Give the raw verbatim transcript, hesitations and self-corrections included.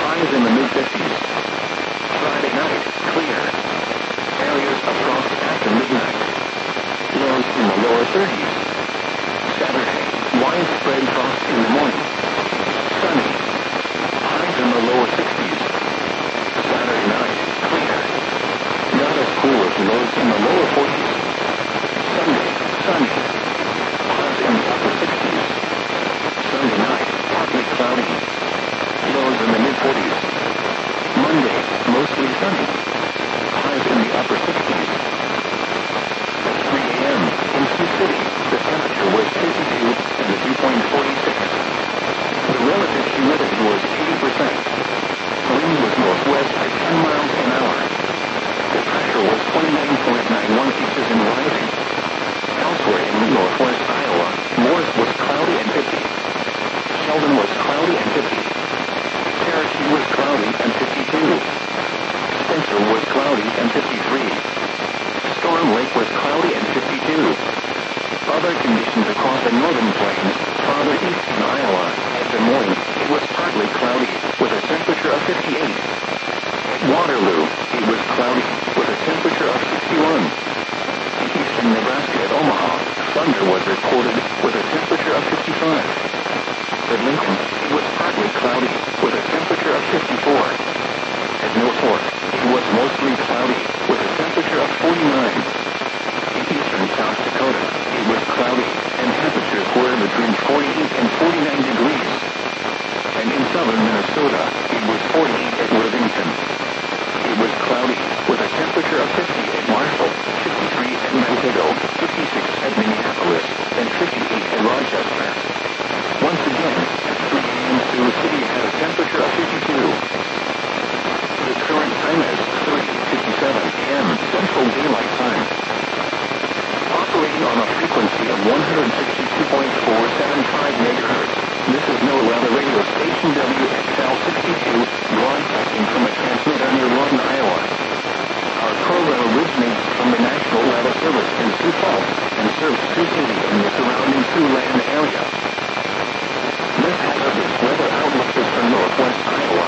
highs in the mid-fifties. Friday night, clear. Areas of frost after midnight. Lows in the lower thirties. Saturday, widespread frost in the morning. Sunny. Highs in the lower sixties. Saturday night, clear. Not as cool as lows in the lower forties. Sunday, sunny. Highs in the upper sixties. Sunday night, partly cloudy. Lows in the mid-forties. Monday, mostly sunny. Highs in the upper sixties. At three a m in Sioux City, the temperature was fifty-two and the dew point forty-six. The relative humidity was eighty percent. The wind was northwest at ten miles an hour. The pressure was twenty-nine point nine one inches and rising. Elsewhere in northwest Iowa, Morris was cloudy and fifty. Sheldon was cloudy and fifty. Cherokee was cloudy and fifty-two. Spencer was cloudy and fifty-three. Storm Lake was cloudy and fifty-two. Other conditions across the northern plains, farther east in Iowa, at Des Moines, it was partly cloudy, with a temperature of fifty-eight. At Waterloo, it was cloudy, with a temperature of sixty-one. In eastern Nebraska at Omaha, thunder was reported, with a temperature of fifty-five. At Lincoln, it was partly cloudy, with a temperature of fifty-four. At Mill Fork, it was mostly cloudy, with a temperature of forty-nine. In eastern South Dakota, it was cloudy, and temperatures were between forty-eight and forty-nine degrees. And in southern Minnesota, it was forty-eight at Worthington. It was cloudy, with a temperature of fifty at Marshall, fifty-three at Mankato, fifty-six at Minneapolis, and fifty-eight at Rochester. Once again, at three a m Sioux City had a temperature of fifty-two. The current time is three fifty-seven a m Central Daylight Time. Operating on a frequency of one hundred sixty-two point four seven five megahertz, this is NOAA Weather Radio Station W X L sixty-two, broadcasting from a transmitter near Lawton, Iowa. Our program originates from the National Weather Service in Sioux Falls and serves Sioux City.